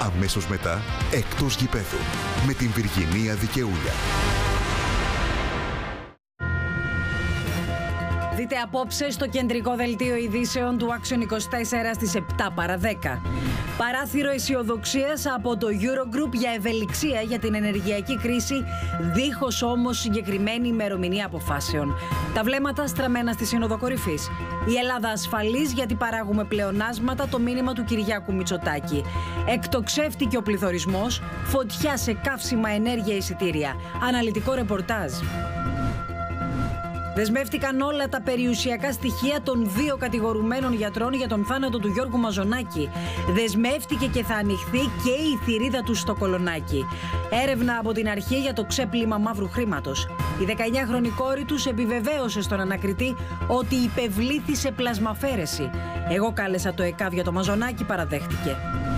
Αμέσως μετά, εκτός γηπέδου, με την Βυργινία Δικαιούλια. Δείτε απόψε στο κεντρικό δελτίο ειδήσεων του Action 24 στις 7 παρά 10. Παράθυρο αισιοδοξίας από το Eurogroup για ευελιξία για την ενεργειακή κρίση, δίχως όμως συγκεκριμένη ημερομηνία αποφάσεων. Τα βλέμματα στραμμένα στη Σύνοδο Κορυφής. Η Ελλάδα ασφαλής γιατί παράγουμε πλεονάσματα, το μήνυμα του Κυριάκου Μητσοτάκη. Εκτοξεύτηκε ο πληθωρισμός, φωτιά σε καύσιμα, ενέργεια, εισιτήρια. Αναλυτικό ρεπορτάζ. Δεσμεύτηκαν όλα τα περιουσιακά στοιχεία των 2 κατηγορουμένων γιατρών για τον θάνατο του Γιώργου Μαζονάκη. Δεσμεύτηκε και θα ανοιχθεί και η θηρίδα του στο Κολονάκι. Έρευνα από την αρχή για το ξέπλυμα μαύρου χρήματος. Η 19χρονη κόρη τους επιβεβαίωσε στον ανακριτή ότι υπευλήθη σε πλασμαφέρεση. Εγώ κάλεσα το ΕΚΑΒ για το Μαζονάκη, παραδέχτηκε.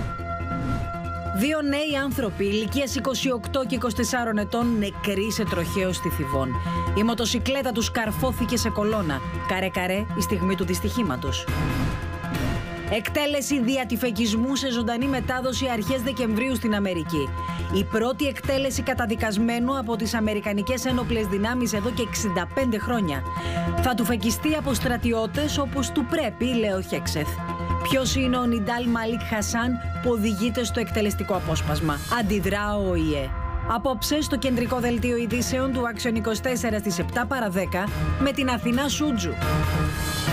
2 νέοι άνθρωποι ηλικίας 28 και 24 ετών νεκροί σε τροχαίο στη Θηβών. Η μοτοσικλέτα τους καρφώθηκε σε κολόνα. Καρέ-καρέ η στιγμή του δυστυχήματος. Εκτέλεση διατυφεκισμού σε ζωντανή μετάδοση αρχές Δεκεμβρίου στην Αμερική. Η πρώτη εκτέλεση καταδικασμένου από τις Αμερικανικές Ένοπλες Δυνάμεις εδώ και 65 χρόνια. Θα του φεκιστεί από στρατιώτες όπως του πρέπει, λέει ο Χέξεθ. Ποιος είναι ο Νιντάλ Μαλίκ Χασάν που οδηγείται στο εκτελεστικό απόσπασμα? Αντιδρά ο ΟΗΕ. Απόψε στο κεντρικό δελτίο ειδήσεων του Action 24 στις 7 παρά 10 με την Αθηνά Σούτζου.